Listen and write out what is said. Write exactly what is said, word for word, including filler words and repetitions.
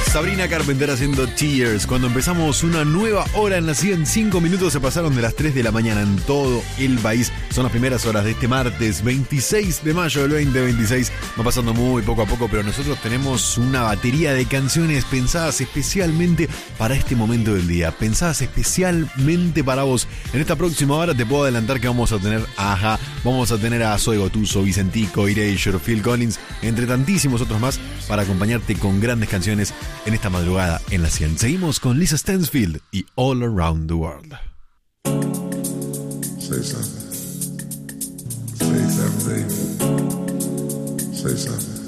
Sabrina Carpenter haciendo Tears. Cuando empezamos una nueva hora en la cien, cinco minutos se pasaron de las tres de la mañana en todo el país. Son las primeras horas de este martes veintiséis de mayo del veinte veintiséis. Va pasando muy poco a poco, pero nosotros tenemos una batería de canciones pensadas especialmente para este momento del día, pensadas especialmente para vos. En esta próxima hora te puedo adelantar que vamos a tener a Aja, vamos a tener a Zoe Gotuso, Vicentico, Erasure, Phil Collins, entre tantísimos otros más, para acompañarte con grandes canciones en esta madrugada en la cien. Seguimos con Lisa Stansfield y All Around the World. Say something. Say something, baby. Say something.